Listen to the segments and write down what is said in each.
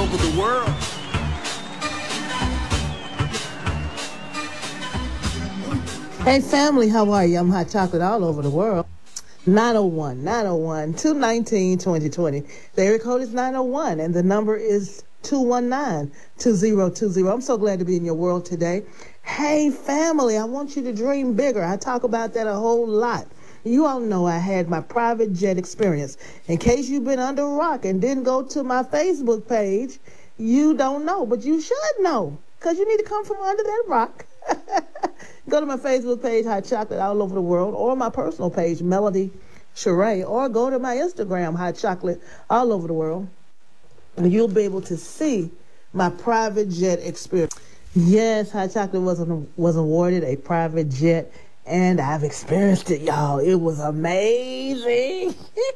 over the world. Hey family, how are you? I'm Hot Chocolate all over the world. 901-219-2020. The area code is 901 and the number is 219-2020. I'm so glad to be in your world today. Hey family, I want you to dream bigger. I talk about that a whole lot. You all know I had my private jet experience. In case you've been under a rock and didn't go to my Facebook page, you don't know, but you should know because you need to come from under that rock. Go to my Facebook page, Hot Chocolate all over the world, or my personal page, Melody Sheree, or go to my Instagram, Hot Chocolate all over the world, and you'll be able to see my private jet experience. Yes, Hot Chocolate was awarded a private jet, and I've experienced it, y'all. It was amazing.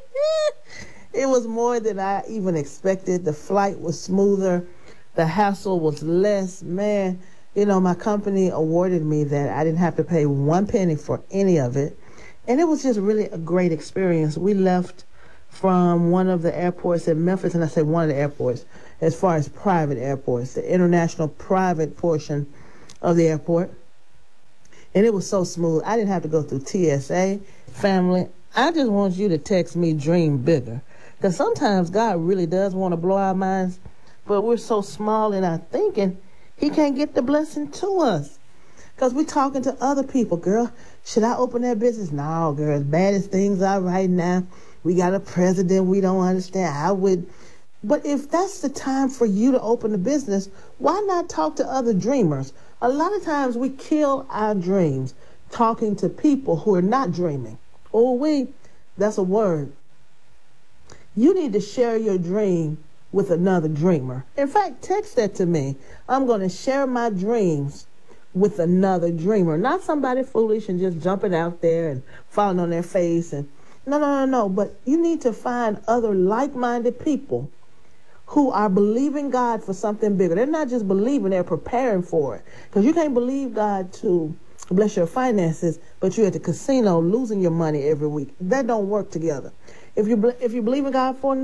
It was more than I even expected. The flight was smoother. The hassle was less. Man, you know, my company awarded me that I didn't have to pay 1 penny for any of it. And it was just really a great experience. We left from one of the airports in Memphis, and I say one of the airports, as far as private airports, the international private portion of the airport. And it was so smooth. I didn't have to go through TSA. Family, I just want you to text me dream bigger. Because sometimes God really does want to blow our minds, but we're so small in our thinking, he can't get the blessing to us. Because we're talking to other people. Girl, should I open that business? No, girl, as bad as things are right now, we got a president we don't understand. But if that's the time for you to open a business, why not talk to other dreamers? A lot of times we kill our dreams talking to people who are not dreaming. That's a word. You need to share your dream with another dreamer. In fact, text that to me. I'm going to share my dreams with another dreamer. Not somebody foolish and just jumping out there and falling on their face. And no. But you need to find other like-minded people who are believing God for something bigger. They're not just believing, they're preparing for it. Because you can't believe God to bless your finances, but you're at the casino losing your money every week. That don't work together. If you believe in God for